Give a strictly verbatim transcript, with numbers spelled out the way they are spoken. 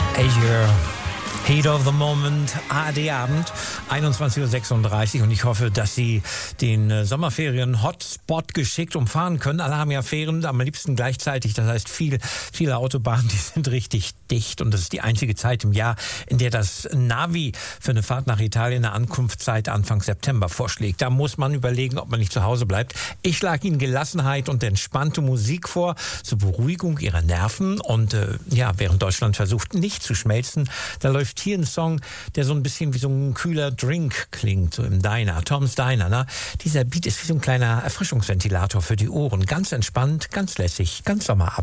Asia. Heat of the Moment, A R D-Abend, einundzwanzig Uhr sechsunddreißig, und ich hoffe, dass Sie den äh, Sommerferien-Hotspot geschickt umfahren können. Alle haben ja Ferien, am liebsten gleichzeitig. Das heißt, viel, viele Autobahnen, die sind richtig dicht, und das ist die einzige Zeit im Jahr, in der das Navi für eine Fahrt nach Italien eine Ankunftszeit Anfang September vorschlägt. Da muss man überlegen, ob man nicht zu Hause bleibt. Ich schlage Ihnen Gelassenheit und entspannte Musik vor, zur Beruhigung Ihrer Nerven. Und äh, ja, während Deutschland versucht, nicht zu schmelzen, da läuft hier ein Song, der so ein bisschen wie so ein kühler Drink klingt, so im Diner, Tom's Diner. Ne? Dieser Beat ist wie so ein kleiner Erfrischungsventilator für die Ohren. Ganz entspannt, ganz lässig, ganz Sommerabend.